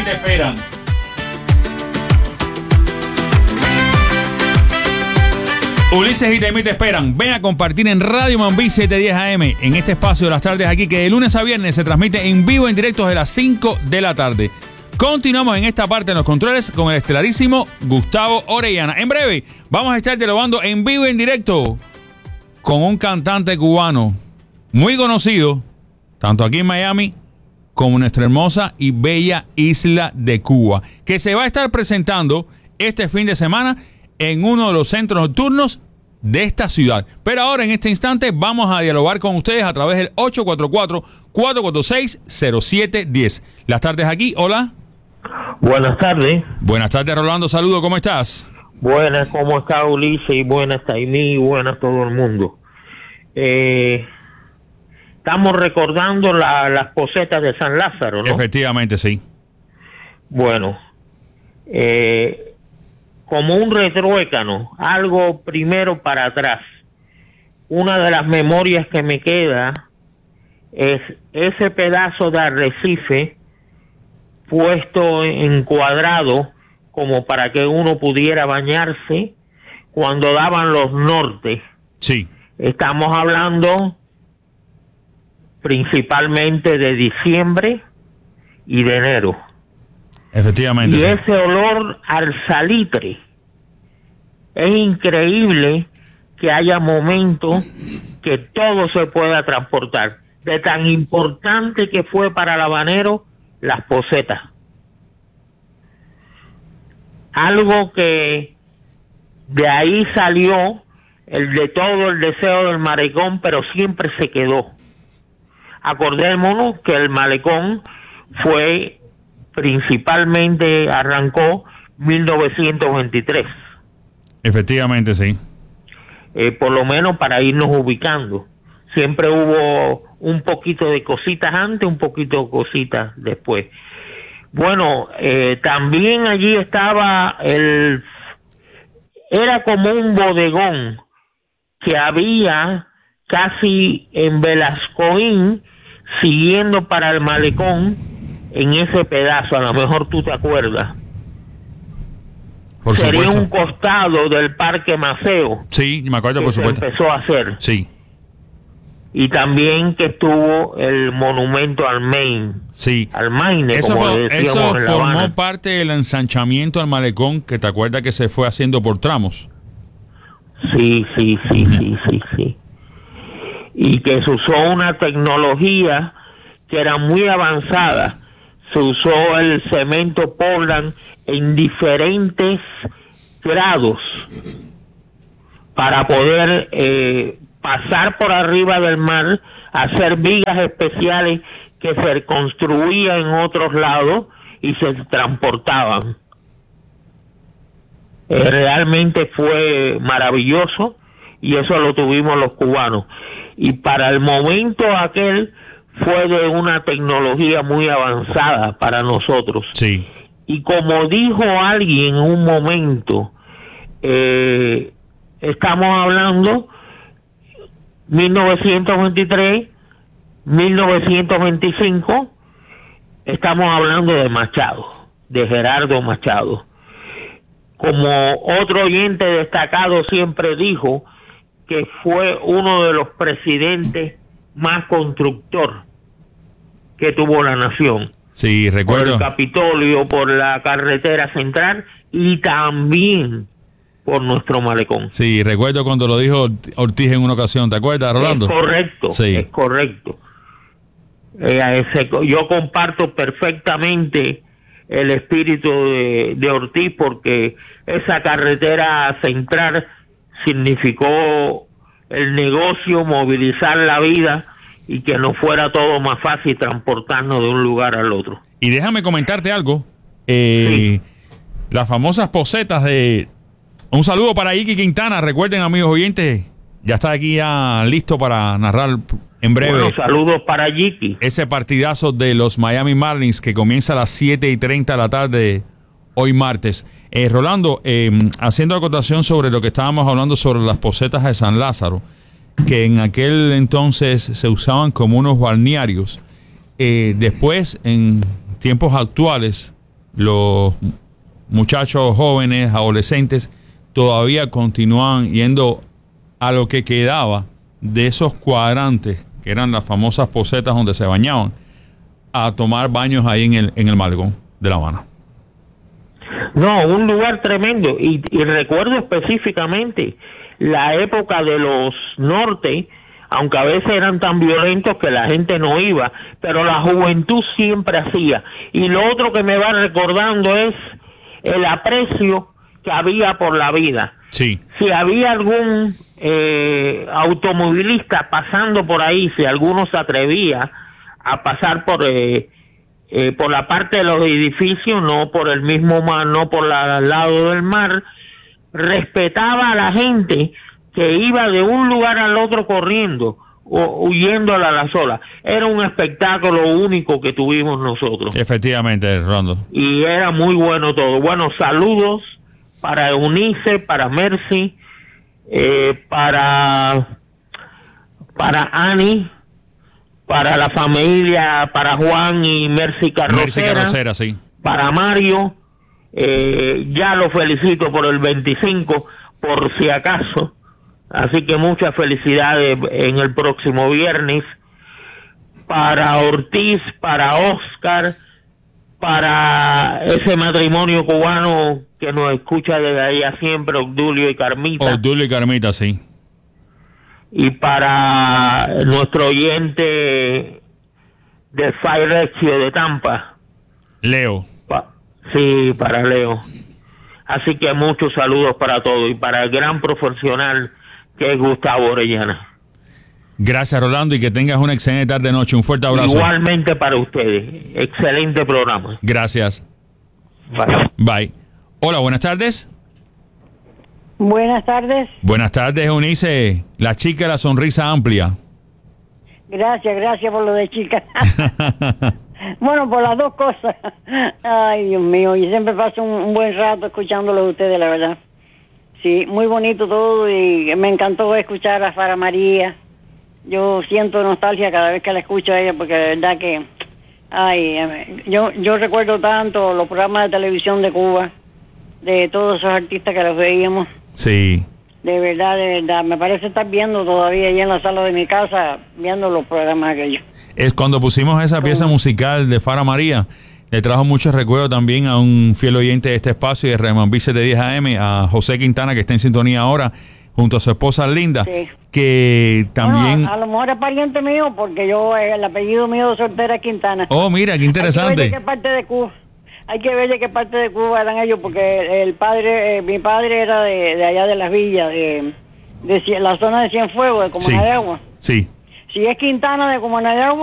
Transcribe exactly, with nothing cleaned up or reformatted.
te esperan. Ulises y Taimí te esperan. Ven a compartir en Radio Mambí setecientos diez A M en este espacio de las tardes aquí, que de lunes a viernes se transmite en vivo, en directo desde las cinco de la tarde. Continuamos en esta parte en los controles con el estelarísimo Gustavo Orellana. En breve vamos a estar dialogando en vivo y en directo con un cantante cubano muy conocido, tanto aquí en Miami como en nuestra hermosa y bella isla de Cuba, que se va a estar presentando este fin de semana en uno de los centros nocturnos de esta ciudad. Pero ahora, en este instante, vamos a dialogar con ustedes a través del ocho cuatro cuatro, cuatro cuatro seis, cero siete uno cero. Las tardes aquí, hola. Buenas tardes. Buenas tardes, Rolando, saludo, ¿cómo estás? Buenas, ¿cómo está Ulises? Y buenas, Taimí, y buenas todo el mundo. Eh, estamos recordando la, las posetas de San Lázaro, ¿no? Efectivamente, sí. Bueno, eh... como un retruécano, algo primero para atrás. Una de las memorias que me queda es ese pedazo de arrecife puesto encuadrado como para que uno pudiera bañarse cuando daban los nortes. Sí. Estamos hablando principalmente de diciembre y de enero. Efectivamente. Y sí. ese olor al salitre. Es increíble que haya momentos que todo se pueda transportar. De tan importante que fue para el habanero las posetas. Algo que de ahí salió el de todo el deseo del malecón, pero siempre se quedó. Acordémonos que el malecón fue principalmente, arrancó mil novecientos veintitrés. Efectivamente, sí. Eh, por lo menos para irnos ubicando. Siempre hubo un poquito de cositas antes, un poquito de cositas después. Bueno, eh, también allí estaba el... Era como un bodegón que había casi en Velascoín, siguiendo para el malecón, en ese pedazo, a lo mejor tú te acuerdas. Por Sería supuesto. un costado del Parque Maceo. Sí, me acuerdo, por supuesto. Empezó a hacer. Sí. Y también que estuvo el monumento al Maine. Sí. Al Maine, eso como fue, decíamos eso en La formó Habana. parte del ensanchamiento al malecón, que te acuerdas que se fue haciendo por tramos. Sí, sí, sí, sí, sí, sí. Y que se usó una tecnología que era muy avanzada. Se usó el cemento Portland en diferentes grados para poder eh, pasar por arriba del mar, hacer vigas especiales que se construían en otros lados y se transportaban. Eh, realmente fue maravilloso y eso lo tuvimos los cubanos. Y para el momento aquel fue de una tecnología muy avanzada para nosotros. Sí. Y como dijo alguien en un momento, eh, estamos hablando mil novecientos veintitrés, mil novecientos veinticinco, estamos hablando de Machado, de Gerardo Machado. Como otro oyente destacado siempre dijo, que fue uno de los presidentes más constructor que tuvo la nación. Sí, recuerdo. Por el Capitolio, por la carretera central y también por nuestro malecón. Sí, recuerdo cuando lo dijo Ortiz en una ocasión, ¿te acuerdas, Rolando? Es correcto, sí. es correcto. Eh, ese, yo comparto perfectamente el espíritu de, de Ortiz, porque esa carretera central significó el negocio, movilizar la vida y que no fuera todo más fácil transportarnos de un lugar al otro. Y déjame comentarte algo. Eh, sí. Las famosas posetas de... Un saludo para Iki Quintana. Recuerden, amigos oyentes, ya está aquí ya listo para narrar en breve. Bueno, saludos para Iki. Ese partidazo de los Miami Marlins que comienza a las siete y treinta de la tarde hoy martes. Eh, Rolando, eh, haciendo acotación sobre lo que estábamos hablando sobre las posetas de San Lázaro, que en aquel entonces se usaban como unos balnearios. Eh, después, en tiempos actuales, los muchachos jóvenes, adolescentes, todavía continúan yendo a lo que quedaba de esos cuadrantes, que eran las famosas posetas donde se bañaban, a tomar baños ahí en el, en el malecón de La Habana. No, un lugar tremendo. Y, y recuerdo específicamente la época de los norte, aunque a veces eran tan violentos que la gente no iba, pero la juventud siempre hacía. Y lo otro que me va recordando es el aprecio que había por la vida. Sí. Si había algún eh, automovilista pasando por ahí, si alguno se atrevía a pasar por eh, eh, por la parte de los edificios, no por el mismo mar, no por la, al lado del mar, respetaba a la gente que iba de un lugar al otro corriendo o huyendo a la sola. Era un espectáculo único que tuvimos nosotros. Efectivamente, Rondo. Y era muy bueno todo. Bueno, saludos para Eunice, para Mercy, eh, para para Ani, para la familia, para Juan y Mercy Carrocera, Mercy Carrocera, sí. Para Mario, eh, ya lo felicito por el veinticinco, por si acaso, así que muchas felicidades en el próximo viernes. Para Ortiz, para Oscar, para ese matrimonio cubano que nos escucha desde allá siempre, Obdulio y Carmita. Obdulio y Carmita, sí. Y para nuestro oyente de Firexio de Tampa, Leo. Pa- sí, para Leo. Así que muchos saludos para todos y para el gran profesional que es Gustavo Orellana. Gracias, Rolando, y que tengas una excelente tarde noche. Un fuerte abrazo. Igualmente para ustedes. Excelente programa. Gracias. Bye. Bye. Hola, buenas tardes. Buenas tardes. Buenas tardes, Eunice, la chica de la sonrisa amplia. Gracias, gracias por lo de chica. Bueno, por las dos cosas. Ay, Dios mío, y siempre paso un, un buen rato escuchándolo de ustedes, la verdad. Sí, muy bonito todo y me encantó escuchar a Fara María. Yo siento nostalgia cada vez que la escucho a ella porque de verdad que... Ay, yo, yo recuerdo tanto los programas de televisión de Cuba, de todos esos artistas que los veíamos. Sí. De verdad, de verdad. Me parece estar viendo todavía allí en la sala de mi casa, viendo los programas aquellos. Es cuando pusimos esa pieza musical de Fara María, le trajo muchos recuerdos también a un fiel oyente de este espacio de Remambí siete diez A M, a José Quintana, que está en sintonía ahora, junto a su esposa Linda, Sí. que también... Bueno, a, a lo mejor es pariente mío, porque yo, eh, el apellido mío de soltera es Quintana. Oh, mira, qué Hay que ver interesante. de qué parte de Cuba. Hay que ver de qué parte de Cuba eran ellos, porque el padre, eh, mi padre era de, de allá de las villas, de, de Cien- la zona de Cienfuegos, de Sí, Comunidad de Agua. sí. Si es Quintana de Comunidad de Agua,